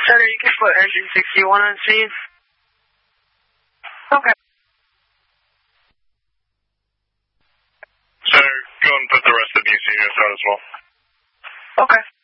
Center, you can put engine 61 on scene. Okay. Center, go and put the rest of the BC units out as well. Okay.